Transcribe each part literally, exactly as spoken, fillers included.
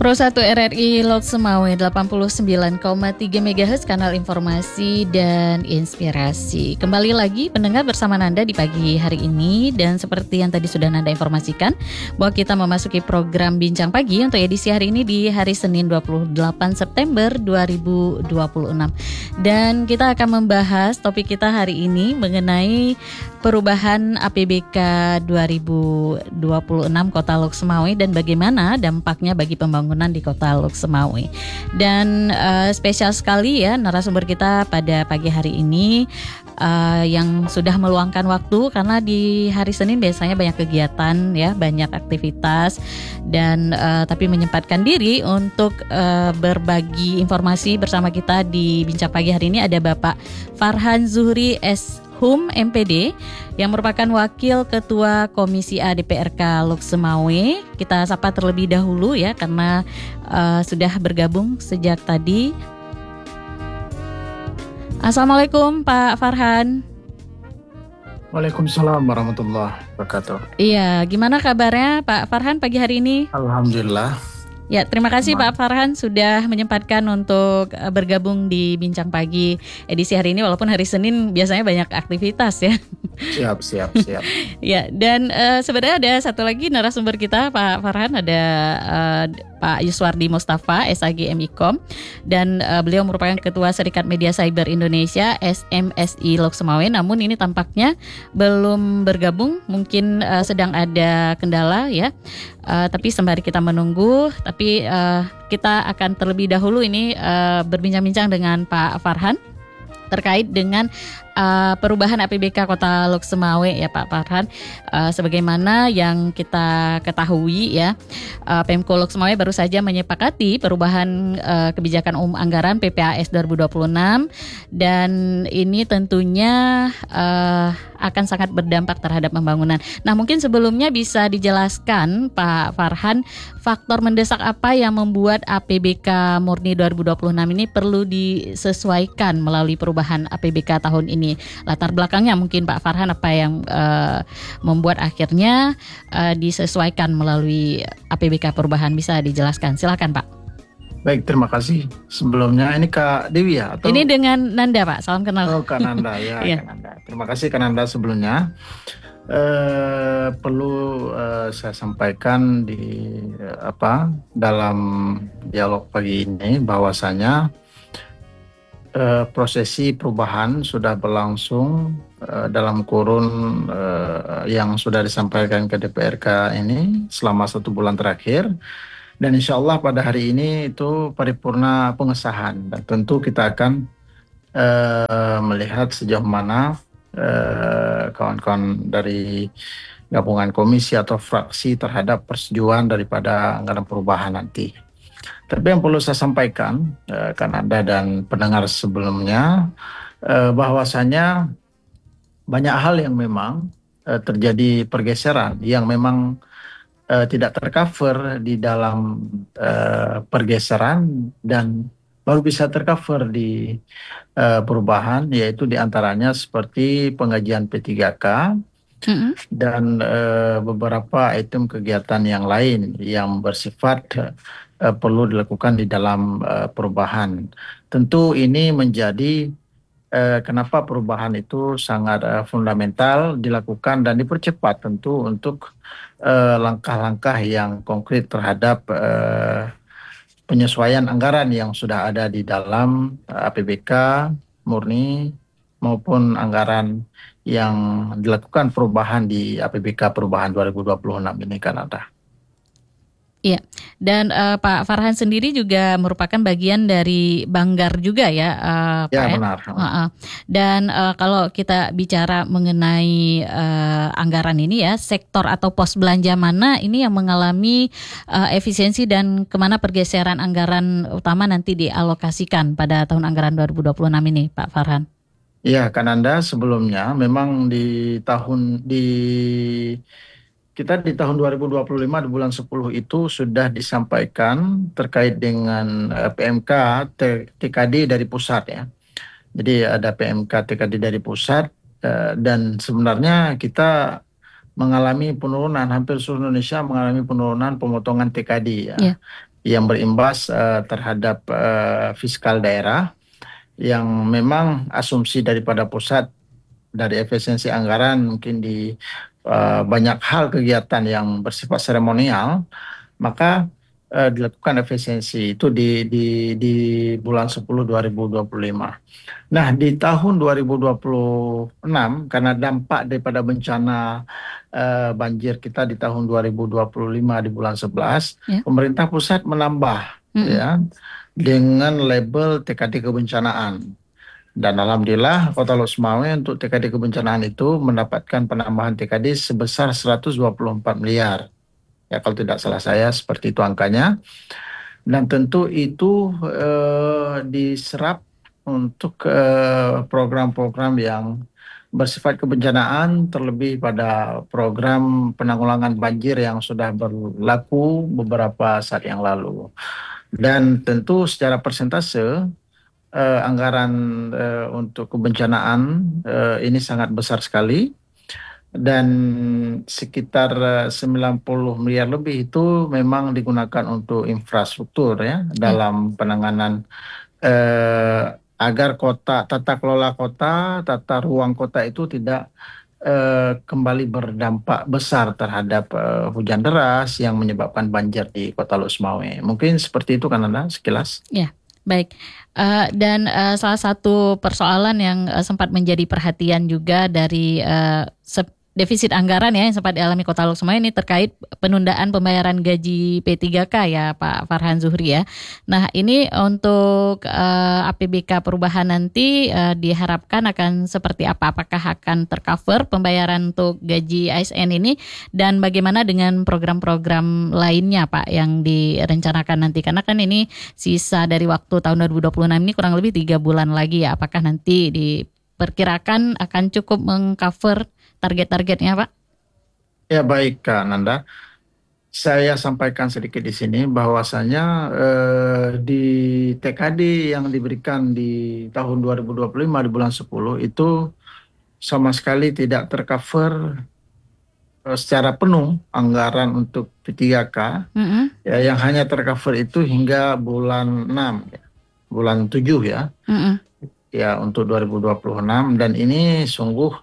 Pro satu R R I Lok Semawe delapan puluh sembilan koma tiga megahertz, kanal informasi dan inspirasi. Kembali lagi pendengar bersama Nanda di pagi hari ini, dan seperti yang tadi sudah Nanda informasikan bahwa kita memasuki program Bincang Pagi untuk edisi hari ini di hari Senin dua puluh delapan September dua ribu dua puluh enam. Dan kita akan membahas topik kita hari ini mengenai perubahan A P B K dua ribu dua puluh enam Kota Lok Semawe dan bagaimana dampaknya bagi pembangunan di Kota Lok Semawe. Dan uh, spesial sekali ya narasumber kita pada pagi hari ini uh, yang sudah meluangkan waktu, karena di hari Senin biasanya banyak kegiatan ya, banyak aktivitas, dan uh, tapi menyempatkan diri untuk uh, berbagi informasi bersama kita di Bincang Pagi hari ini ada Bapak Farhan Zuhri S Hum M P D yang merupakan Wakil Ketua Komisi A D P R K Lok Semawe. Kita sapa terlebih dahulu ya, karena uh, sudah bergabung sejak tadi. Assalamualaikum Pak Farhan. Waalaikumsalam warahmatullahi wabarakatuh. Iya, gimana kabarnya Pak Farhan pagi hari ini? Alhamdulillah. Ya, terima kasih Pak Farhan sudah menyempatkan untuk bergabung di Bincang Pagi edisi hari ini, walaupun hari Senin biasanya banyak aktivitas ya. Siap, siap, siap. Ya, dan uh, sebenarnya ada satu lagi narasumber kita Pak Farhan, ada uh, Pak Yuswardi Mustafa S A G M I K O M, dan uh, beliau merupakan Ketua Serikat Media Cyber Indonesia S M S I Lok Semawe. Namun ini tampaknya belum bergabung, mungkin uh, sedang ada kendala ya. Uh, tapi sembari kita menunggu, tapi uh, kita akan terlebih dahulu ini uh, berbincang-bincang dengan Pak Farhan terkait dengan uh, perubahan A P B K Kota Lok Semawe ya Pak Farhan. Uh, sebagaimana yang kita ketahui ya, uh, Pemko Lok Semawe baru saja menyepakati perubahan uh, kebijakan umum anggaran P P A S dua ribu dua puluh enam, dan ini tentunya uh, akan sangat berdampak terhadap pembangunan. Nah, mungkin sebelumnya bisa dijelaskan Pak Farhan, faktor mendesak apa yang membuat A P B K murni dua ribu dua puluh enam ini perlu disesuaikan melalui perubahan A P B K tahun ini. Latar belakangnya mungkin Pak Farhan, apa yang uh, membuat akhirnya uh, disesuaikan melalui A P B K perubahan, bisa dijelaskan? Silakan Pak. Baik, terima kasih. Sebelumnya ini Kak Dewi ya? Atau... Ini dengan Nanda Pak, salam kenal. Oh, Kak Nanda ya. Yeah. Kak Nanda. Terima kasih Kak Nanda sebelumnya. Uh, perlu uh, saya sampaikan di uh, apa dalam dialog pagi ini bahwasanya uh, prosesi perubahan sudah berlangsung uh, dalam kurun uh, yang sudah disampaikan ke D P R K ini selama satu bulan terakhir. Dan insya Allah pada hari ini itu paripurna pengesahan, dan tentu kita akan uh, melihat sejauh mana uh, kawan-kawan dari gabungan komisi atau fraksi terhadap persetujuan daripada anggaran perubahan nanti. Tapi yang perlu saya sampaikan uh, kan Anda dan pendengar sebelumnya, uh, bahwasanya banyak hal yang memang uh, terjadi pergeseran yang memang Uh, tidak tercover di dalam uh, pergeseran dan baru bisa tercover di uh, perubahan, yaitu diantaranya seperti penggajian P tiga K mm-hmm. dan uh, beberapa item kegiatan yang lain yang bersifat uh, perlu dilakukan di dalam uh, perubahan. Tentu ini menjadi uh, kenapa perubahan itu sangat uh, fundamental dilakukan dan dipercepat tentu untuk Uh, langkah-langkah yang konkret terhadap uh, penyesuaian anggaran yang sudah ada di dalam uh, A P B K murni maupun anggaran yang dilakukan perubahan di A P B K perubahan dua ribu dua puluh enam ini kan ada. Iya, dan uh, Pak Farhan sendiri juga merupakan bagian dari Banggar juga ya, uh, Pak. Ya, benar. Uh-uh. Dan uh, kalau kita bicara mengenai uh, anggaran ini ya, sektor atau pos belanja mana ini yang mengalami uh, efisiensi dan kemana pergeseran anggaran utama nanti dialokasikan pada tahun anggaran dua ribu dua puluh enam ini, Pak Farhan? Iya, kan Anda sebelumnya memang di tahun di Kita di tahun dua ribu dua puluh lima di bulan sepuluh itu sudah disampaikan terkait dengan uh, P M K T K D dari pusat ya. Jadi ada P M K T K D dari pusat uh, dan sebenarnya kita mengalami penurunan, hampir seluruh Indonesia mengalami penurunan pemotongan T K D ya. Yeah. yang berimbas uh, terhadap uh, fiskal daerah, yang memang asumsi daripada pusat dari efisiensi anggaran mungkin di uh, banyak hal kegiatan yang bersifat seremonial, maka uh, dilakukan efisiensi itu di di di bulan sepuluh dua ribu dua puluh lima. Nah, di tahun dua ribu dua puluh enam karena dampak daripada bencana uh, banjir kita di tahun dua ribu dua puluh lima di bulan sebelas, Ya. pemerintah pusat menambah Mm-mm. ya dengan label T K D kebencanaan. Dan alhamdulillah Kota Lok Sumawe untuk T K D kebencanaan itu mendapatkan penambahan T K D sebesar seratus dua puluh empat miliar. Ya, kalau tidak salah saya seperti itu angkanya. Dan tentu itu eh, diserap untuk eh, program-program yang bersifat kebencanaan, terlebih pada program penanggulangan banjir yang sudah berlaku beberapa saat yang lalu. Dan tentu secara persentase eh, anggaran eh, untuk kebencanaan eh, ini sangat besar sekali, dan sekitar eh, sembilan puluh miliar lebih itu memang digunakan untuk infrastruktur ya Ya. dalam penanganan eh, agar kota, tata kelola kota, tata ruang kota itu tidak eh, kembali berdampak besar terhadap eh, hujan deras yang menyebabkan banjir di Kota Lok Sumawe. Mungkin seperti itu kan Anda sekilas. Ya, baik. Eh, dan eh, salah satu persoalan yang eh, sempat menjadi perhatian juga dari eh, se- defisit anggaran ya yang sempat dialami Kota Lok Sumawe ini terkait penundaan pembayaran gaji P tiga K ya Pak Farhan Zuhri ya. Nah, ini untuk eh, A P B K perubahan nanti eh, diharapkan akan seperti apa? Apakah akan tercover pembayaran untuk gaji A S N ini, dan bagaimana dengan program-program lainnya Pak yang direncanakan nanti? Karena kan ini sisa dari waktu tahun dua ribu dua puluh enam ini kurang lebih tiga bulan lagi ya. Apakah nanti diperkirakan akan cukup mengcover target-targetnya Pak? Ya baik Kak Nanda, saya sampaikan sedikit di sini bahwasanya eh, di T K D yang diberikan di tahun dua ribu dua puluh lima di bulan sepuluh itu sama sekali tidak tercover eh, secara penuh anggaran untuk P tiga K. Mm-mm. Ya, yang hanya tercover itu hingga bulan enam, ya, bulan tujuh ya, Mm-mm. ya untuk dua ribu dua puluh enam, dan ini sungguh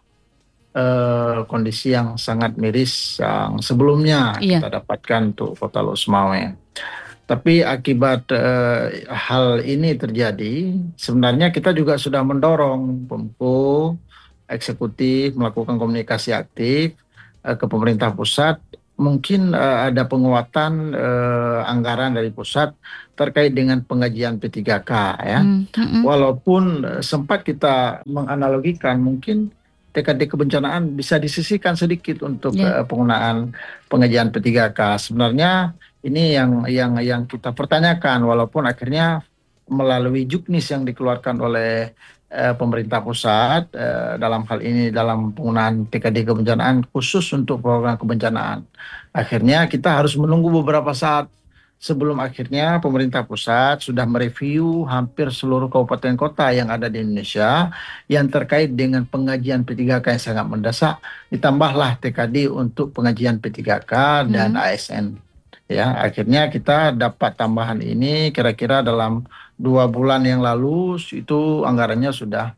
eh, kondisi yang sangat miris yang sebelumnya Iya. kita dapatkan untuk Kota Lok Sumawe. Tapi akibat eh, hal ini terjadi, sebenarnya kita juga sudah mendorong Pemko, eksekutif melakukan komunikasi aktif eh, ke pemerintah pusat. Mungkin eh, ada penguatan eh, anggaran dari pusat terkait dengan pengajian P tiga K ya. Mm, mm-mm. Walaupun eh, sempat kita menganalogikan mungkin T K D kebencanaan bisa disisihkan sedikit untuk Ya. eh, penggunaan pengajian P tiga K. Sebenarnya ini yang yang yang kita pertanyakan, walaupun akhirnya melalui juknis yang dikeluarkan oleh eh, pemerintah pusat eh, dalam hal ini dalam penggunaan T K D kebencanaan khusus untuk program kebencanaan. Akhirnya kita harus menunggu beberapa saat sebelum akhirnya pemerintah pusat sudah mereview hampir seluruh kabupaten kota yang ada di Indonesia yang terkait dengan pengajian P tiga K yang sangat mendesak, ditambahlah T K D untuk pengajian P tiga K dan Hmm. A S N. Ya, akhirnya kita dapat tambahan ini kira-kira dalam dua bulan yang lalu itu anggarannya sudah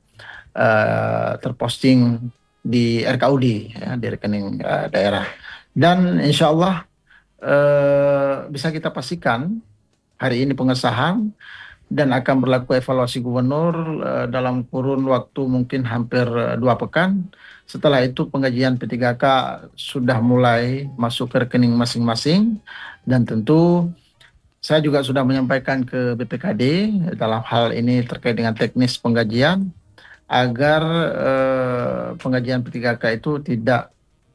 eh, terposting di R K U D ya, di rekening eh, daerah. Dan insya Allah eh, bisa kita pastikan hari ini pengesahan dan akan berlaku evaluasi gubernur eh, dalam kurun waktu mungkin hampir eh, dua pekan. Setelah itu pengajian P tiga K sudah mulai masuk ke rekening masing-masing, dan tentu saya juga sudah menyampaikan ke B P K D dalam hal ini terkait dengan teknis penggajian agar eh, pengajian P tiga K itu tidak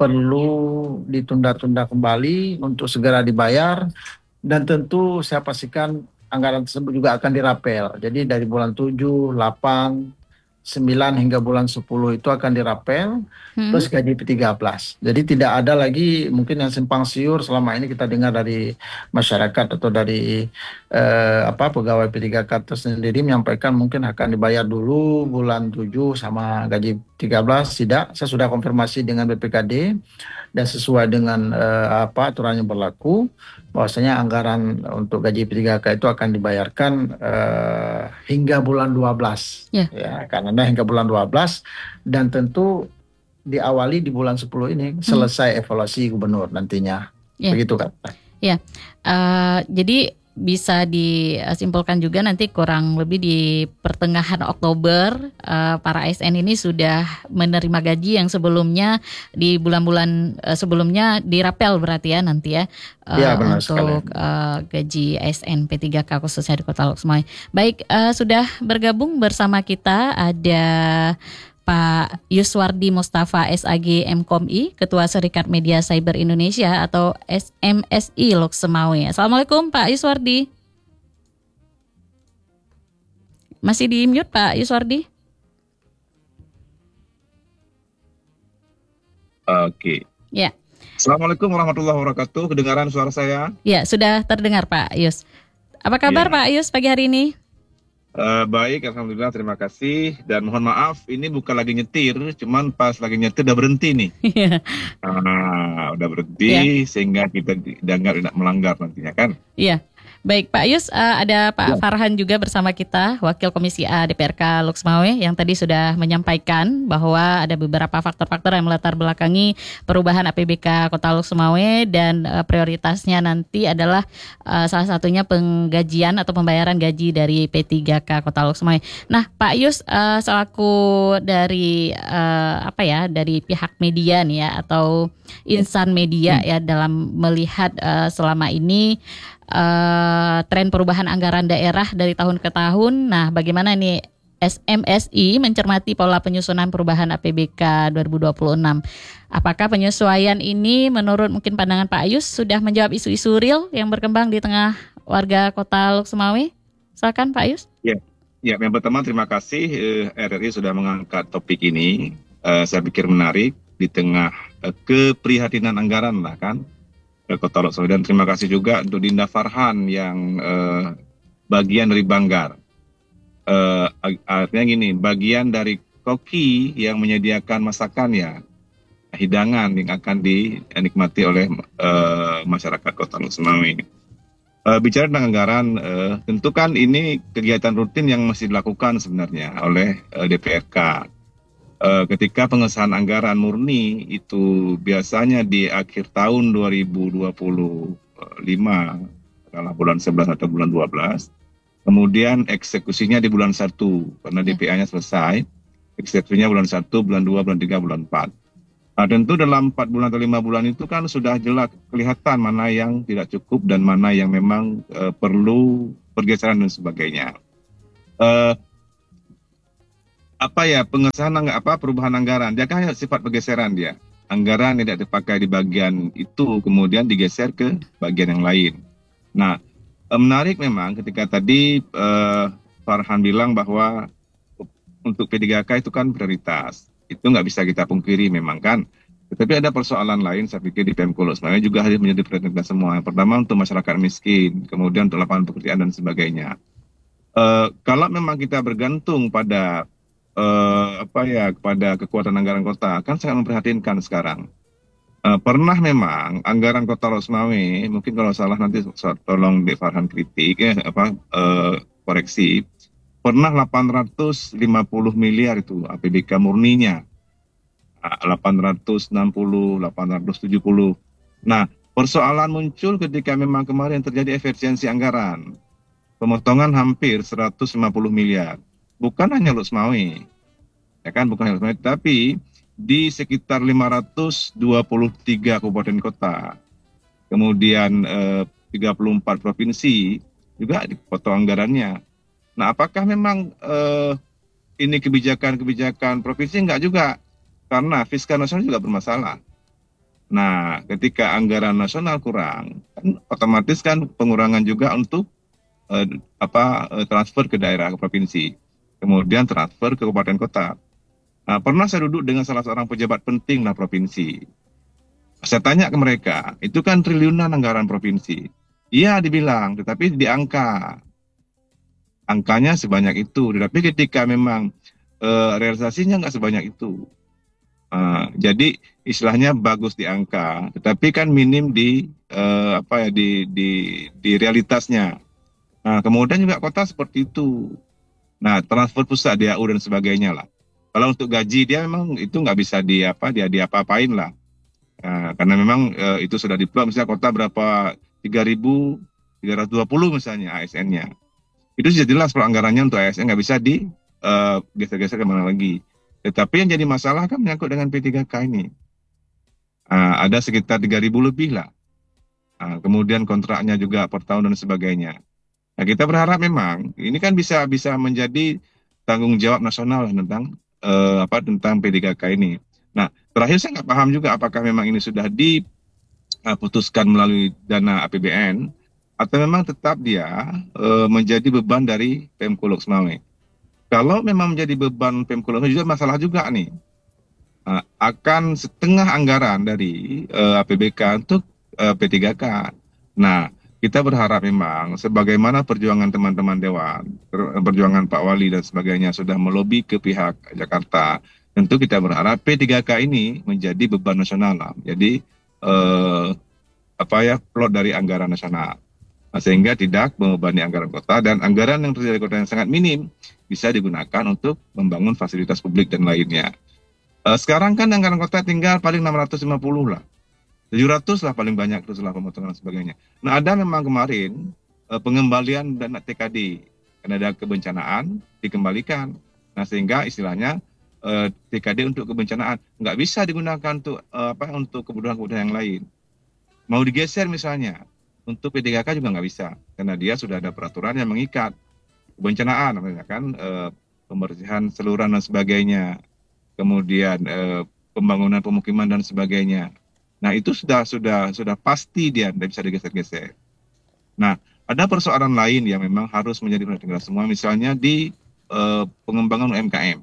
perlu ditunda-tunda kembali untuk segera dibayar, dan tentu saya pastikan anggaran tersebut juga akan dirapel. Jadi dari bulan tujuh, delapan, sembilan hingga bulan sepuluh itu akan dirapel Hmm. plus gaji P tiga belas. Jadi tidak ada lagi mungkin yang simpang siur selama ini kita dengar dari masyarakat atau dari eh, apa pegawai P tiga K tersendiri menyampaikan mungkin akan dibayar dulu bulan tujuh sama gaji tiga belas tidak. Saya sudah konfirmasi dengan B P K D dan sesuai dengan uh, apa aturan yang berlaku, bahwasanya anggaran untuk gaji P tiga K itu akan dibayarkan uh, hingga bulan dua belas. Ya. Ya, karena hingga bulan dua belas, dan tentu diawali di bulan sepuluh ini Hmm. selesai evaluasi gubernur nantinya. Ya. Begitu kan? Ya. Uh, jadi bisa disimpulkan juga nanti kurang lebih di pertengahan Oktober uh, para A S N ini sudah menerima gaji yang sebelumnya di bulan-bulan uh, sebelumnya dirapel berarti ya nanti ya, uh, Ya, benar untuk uh, gaji A S N P tiga K khususnya di Kota Lhokseumawe. Baik, uh, sudah bergabung bersama kita ada Pak Yuswardi Mostafa S A G M Kom I, Ketua Serikat Media Cyber Indonesia atau S M S I Lhokseumawe. Assalamualaikum Pak Yuswardi. Masih di mute Pak Yuswardi? Oke. Ya. Assalamualaikum warahmatullahi wabarakatuh. Kedengaran suara saya? Ya, sudah terdengar Pak Yus. Apa kabar Ya. Pak Yus pagi hari ini? Uh, baik, alhamdulillah, terima kasih. Dan mohon maaf, ini bukan lagi nyetir, cuman pas lagi nyetir udah berhenti nih. Nah, udah berhenti Ya. sehingga kita dianggap tidak melanggar nantinya kan? Iya. Baik Pak Yus, uh, ada Pak Ya. Farhan juga bersama kita, Wakil Komisi A D P R K Lhokseumawe yang tadi sudah menyampaikan bahwa ada beberapa faktor-faktor yang melatar belakangi perubahan A P B K Kota Lhokseumawe dan uh, prioritasnya nanti adalah uh, salah satunya penggajian atau pembayaran gaji dari P tiga K Kota Lhokseumawe. Nah, Pak Yus uh, selaku dari uh, apa ya, dari pihak media nih ya atau insan media ya dalam melihat uh, selama ini Uh, tren perubahan anggaran daerah dari tahun ke tahun. Nah, bagaimana nih S M S I mencermati pola penyusunan perubahan A P B K dua ribu dua puluh enam? Apakah penyesuaian ini menurut mungkin pandangan Pak Yus sudah menjawab isu-isu real yang berkembang di tengah warga Kota Lhokseumawe? Silakan Pak Yus. Ya, ya. Yang pertama terima kasih eh, R R I sudah mengangkat topik ini. Eh, saya pikir menarik di tengah eh, keprihatinan anggaran lah kan. Kota Lhokseumawe, dan terima kasih juga untuk Dinda Farhan yang uh, bagian dari Banggar. Uh, artinya gini, bagian dari koki yang menyediakan masakan ya, hidangan yang akan dinikmati oleh uh, masyarakat Kota Lhokseumawe. Uh, bicara tentang anggaran, uh, tentu kan ini kegiatan rutin yang masih dilakukan sebenarnya oleh uh, D P R K. Uh, ketika pengesahan anggaran murni itu biasanya di akhir tahun dua ribu dua puluh lima, adalah bulan sebelas atau bulan dua belas, kemudian eksekusinya di bulan satu, karena D P A-nya selesai, eksekusinya bulan satu, bulan dua, bulan tiga, bulan empat. Nah, tentu dalam empat bulan atau lima bulan itu kan sudah jelas kelihatan mana yang tidak cukup dan mana yang memang uh, perlu pergeseran dan sebagainya. Uh, apa ya pengesahan apa perubahan anggaran dia kan sifat pergeseran, dia anggaran tidak dipakai di bagian itu kemudian digeser ke bagian yang lain. Nah, menarik memang ketika tadi eh, Farhan bilang bahwa untuk P tiga K itu kan prioritas, itu nggak bisa kita pungkiri memang kan, tetapi ada persoalan lain saya pikir di Pemko Lhokseumawe juga harus menjadi prioritas semua. Yang pertama untuk masyarakat miskin, kemudian untuk lapangan pekerjaan dan sebagainya. Eh, kalau memang kita bergantung pada Uh, apa ya kepada kekuatan anggaran kota kan sangat memprihatinkan sekarang. Uh, pernah memang anggaran Kota Lhokseumawe, mungkin kalau salah nanti tolong Dek Farhan kritik ya apa uh, koreksi, pernah delapan ratus lima puluh miliar itu A P B K murninya, uh, delapan ratus enam puluh, delapan ratus tujuh puluh. Nah, persoalan muncul ketika memang kemarin terjadi efisiensi anggaran, pemotongan hampir seratus lima puluh miliar. Bukan hanya Lhokseumawe, ya kan, bukan hanya Lhokseumawe, tapi di sekitar lima ratus dua puluh tiga kabupaten kota, kemudian eh, tiga puluh empat provinsi juga dipotong anggarannya. Nah, apakah memang eh, ini kebijakan-kebijakan provinsi? Enggak juga, karena fiskal nasional juga bermasalah. Nah, ketika anggaran nasional kurang, kan otomatis kan pengurangan juga untuk eh, apa eh, transfer ke daerah, ke provinsi. Kemudian transfer ke kabupaten kota. Nah, pernah saya duduk dengan salah seorang pejabat penting lah provinsi. Saya tanya ke mereka, itu kan triliunan anggaran provinsi. Iya dibilang, tetapi di angka. Angkanya sebanyak itu. Tetapi ketika memang uh, realisasinya nggak sebanyak itu. Uh, jadi istilahnya bagus di angka, tetapi kan minim di uh, apa ya di di di realitasnya. Nah, kemudian juga kota seperti itu. Nah, transfer pusat D A U dan sebagainya lah. Kalau untuk gaji dia memang itu nggak bisa di apa dia diapa-apain lah. Nah, karena memang uh, itu sudah diplot misalnya kota berapa tiga ribu tiga ratus dua puluh misalnya A S N-nya. Itu sudah jelas kalau anggarannya untuk A S N nggak bisa di uh, geser-geser kemana lagi. Tetapi yang jadi masalah kan menyangkut dengan P tiga K ini. Uh, ada sekitar tiga ribu lebih lah. Uh, kemudian kontraknya juga per tahun dan sebagainya. Nah, kita berharap memang ini kan bisa bisa menjadi tanggung jawab nasional lah tentang uh, apa tentang P tiga K ini. Nah, terakhir saya nggak paham juga apakah memang ini sudah diputuskan melalui dana A P B N atau memang tetap dia uh, menjadi beban dari Pemko Lok Semawe. Kalau memang menjadi beban Pemko Lok Semawe juga masalah juga nih. Uh, akan setengah anggaran dari uh, A P B K untuk uh, P tiga K. Nah, kita berharap memang sebagaimana perjuangan teman-teman Dewan, perjuangan Pak Wali dan sebagainya sudah melobi ke pihak Jakarta, tentu kita berharap P tiga K ini menjadi beban nasional. Jadi eh, apa ya plot dari anggaran nasional. Nah, sehingga tidak membebani anggaran kota dan anggaran yang terjadi di kota yang sangat minim bisa digunakan untuk membangun fasilitas publik dan lainnya. Eh, sekarang kan anggaran kota tinggal paling enam ratus lima puluh lah. tujuh ratus lah paling banyak terus lah pemotongan dan sebagainya. Nah, ada memang kemarin eh, pengembalian dana T K D karena ada kebencanaan dikembalikan. Nah, sehingga istilahnya eh, T K D untuk kebencanaan nggak bisa digunakan untuk eh, apa untuk kebutuhan-kebutuhan yang lain. Mau digeser misalnya untuk P tiga K juga nggak bisa karena dia sudah ada peraturan yang mengikat kebencanaan, namanya kan eh, pembersihan saluran dan sebagainya, kemudian eh, pembangunan pemukiman dan sebagainya. Nah, itu sudah sudah sudah pasti dia tidak bisa digeser-geser. Nah, ada persoalan lain yang memang harus menjadi perhatian kita semua, misalnya di uh, pengembangan U M K M.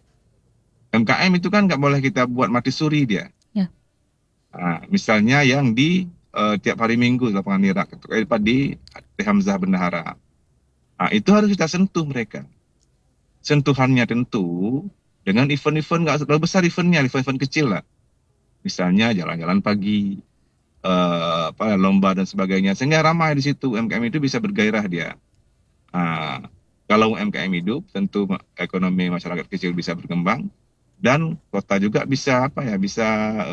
U M K M itu kan nggak boleh kita buat mati suri dia. Ya. Nah, misalnya yang di uh, tiap hari Minggu lapangan Irak, di Hamzah Bendahara. Nah, itu harus kita sentuh mereka. Sentuhannya tentu dengan event-event nggak terlalu besar eventnya, event-event kecil lah. Misalnya jalan-jalan pagi, uh, apa, lomba dan sebagainya, sehingga ramai di situ. U M K M itu bisa bergairah dia. Uh, kalau U M K M hidup, tentu ekonomi masyarakat kecil bisa berkembang dan kota juga bisa apa ya, bisa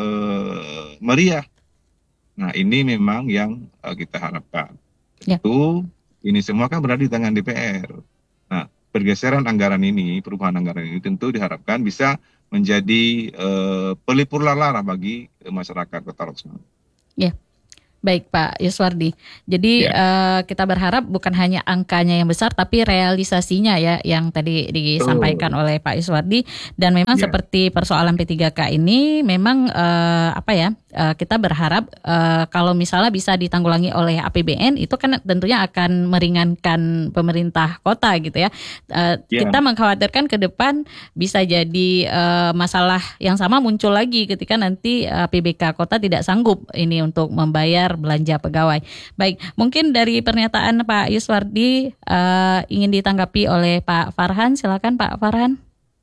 uh, meriah. Nah, ini memang yang uh, kita harapkan. Ya. Itu ini semua kan berada di tangan D P R. Nah, pergeseran anggaran ini, perubahan anggaran ini tentu diharapkan bisa menjadi uh, pelipur lalala bagi uh, masyarakat Kota Lok Semawe. Ya, baik Pak Yuswardi. Jadi Ya. uh, kita berharap bukan hanya angkanya yang besar, tapi realisasinya ya yang tadi disampaikan Oh. oleh Pak Yuswardi. Dan memang Ya. seperti persoalan P tiga K ini, memang uh, apa ya? Uh, kita berharap uh, kalau misalnya bisa ditanggulangi oleh A P B N, itu kan tentunya akan meringankan pemerintah kota gitu ya. Uh, Ya. Kita mengkhawatirkan ke depan bisa jadi uh, masalah yang sama muncul lagi ketika nanti uh, P B K kota tidak sanggup ini untuk membayar belanja pegawai. Baik, mungkin dari pernyataan Pak Yuswardi uh, ingin ditanggapi oleh Pak Farhan. Silakan Pak Farhan.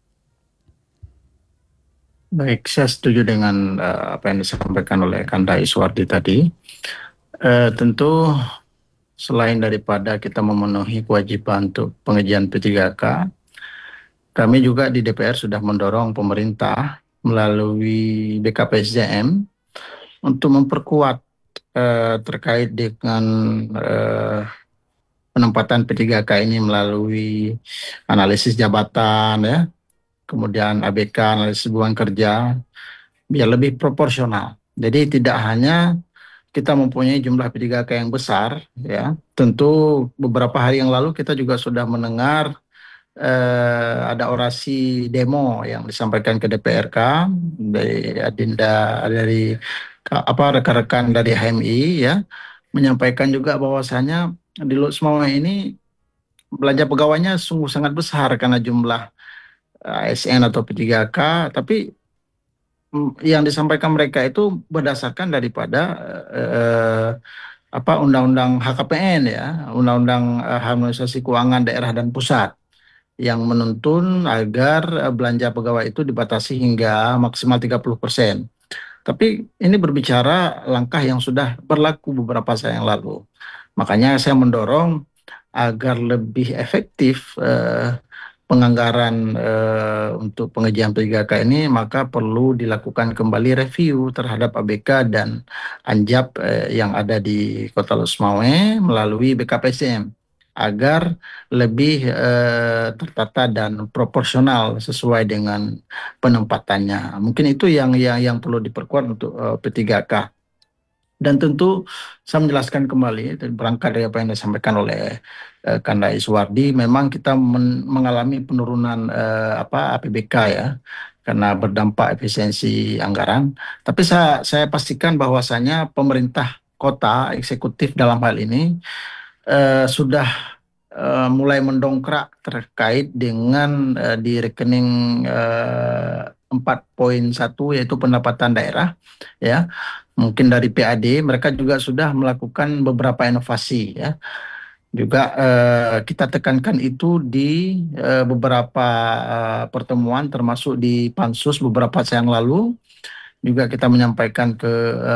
Baik, saya setuju dengan uh, apa yang disampaikan oleh Kanda Iswardi tadi. Uh, tentu selain daripada kita memenuhi kewajiban untuk pengajian P tiga K, kami juga di D P R sudah mendorong pemerintah melalui B K P S D M untuk memperkuat uh, terkait dengan uh, penempatan P tiga K ini melalui analisis jabatan ya, kemudian A B K, analisis hubungan kerja, biar lebih proporsional. Jadi tidak hanya kita mempunyai jumlah P tiga K yang besar, ya. Tentu beberapa hari yang lalu kita juga sudah mendengar eh, ada orasi demo yang disampaikan ke D P R K dari Adinda, dari apa rekan-rekan dari H M I, ya, menyampaikan juga bahwasanya di Lok Semawe ini belanja pegawainya sungguh sangat besar karena jumlah A S N atau P tiga K, tapi yang disampaikan mereka itu berdasarkan daripada eh, apa undang-undang H K P N ya, undang-undang eh, harmonisasi keuangan daerah dan pusat, yang menuntun agar eh, belanja pegawai itu dibatasi hingga maksimal tiga puluh persen. Tapi ini berbicara langkah yang sudah berlaku beberapa saat yang lalu. Makanya saya mendorong agar lebih efektif eh, penganggaran eh, untuk pengajian P tiga K ini, maka perlu dilakukan kembali review terhadap A B K dan Anjap eh, yang ada di Kota Losmawe melalui B K P S D M agar lebih eh, tertata dan proporsional sesuai dengan penempatannya. Mungkin itu yang yang yang perlu diperkuat untuk eh, P tiga K. Dan tentu saya menjelaskan kembali berangkat dari apa yang disampaikan oleh eh, Kanda Iswardi, memang kita men- mengalami penurunan eh, apa A P B K ya karena berdampak efisiensi anggaran. Tapi saya saya pastikan bahwasanya pemerintah kota eksekutif dalam hal ini eh, sudah eh, mulai mendongkrak terkait dengan eh, di rekening eh, empat koma satu yaitu pendapatan daerah ya. Mungkin dari P A D mereka juga sudah melakukan beberapa inovasi ya. Juga eh, kita tekankan itu di eh, beberapa eh, pertemuan termasuk di Pansus beberapa saat yang lalu. Juga kita menyampaikan ke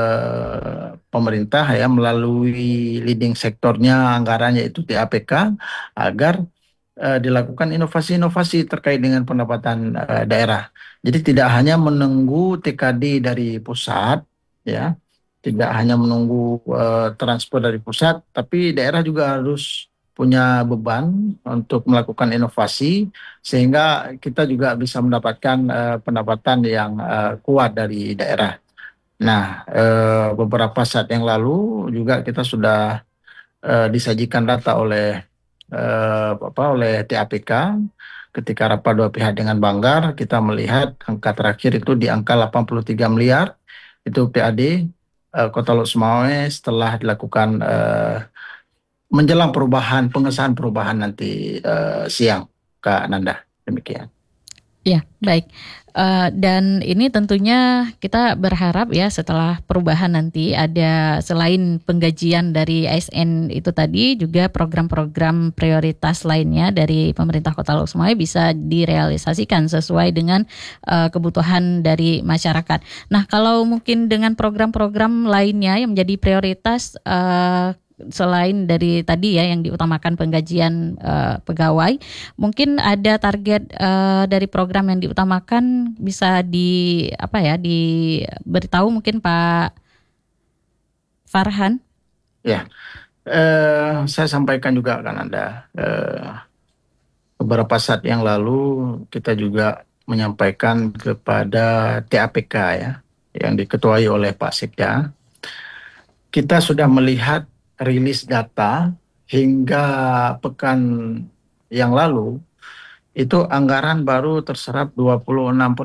eh, pemerintah ya melalui leading sektornya anggaran yaitu T A P K agar eh, dilakukan inovasi-inovasi terkait dengan pendapatan eh, daerah. Jadi tidak hanya menunggu T K D dari pusat ya, tidak hanya menunggu eh, transfer dari pusat, tapi daerah juga harus punya beban untuk melakukan inovasi sehingga kita juga bisa mendapatkan eh, pendapatan yang eh, kuat dari daerah. Nah, eh, beberapa saat yang lalu juga kita sudah eh, disajikan data oleh eh, apa oleh T A P K ketika rapat dua pihak dengan Banggar, kita melihat angka terakhir itu di angka delapan puluh tiga miliar itu P A D eh, Kota Losmawe setelah dilakukan eh, menjelang perubahan pengesahan perubahan nanti eh, siang, Kak Nanda. Demikian. Ya, baik. Eh, dan ini tentunya kita berharap ya setelah perubahan nanti ada selain penggajian dari A S N itu tadi juga program-program prioritas lainnya dari pemerintah Kota Losmawe bisa direalisasikan sesuai dengan eh, kebutuhan dari masyarakat. Nah, kalau mungkin dengan program-program lainnya yang menjadi prioritas eh, selain dari tadi ya yang diutamakan penggajian eh, pegawai, mungkin ada target eh, dari program yang diutamakan bisa di apa ya diberitahu mungkin Pak Farhan. Ya, eh, saya sampaikan juga kan Anda eh, beberapa saat yang lalu kita juga menyampaikan kepada T A P K ya yang diketuai oleh Pak Sekda. Kita sudah melihat rilis data hingga pekan yang lalu itu anggaran baru terserap dua puluh enam persen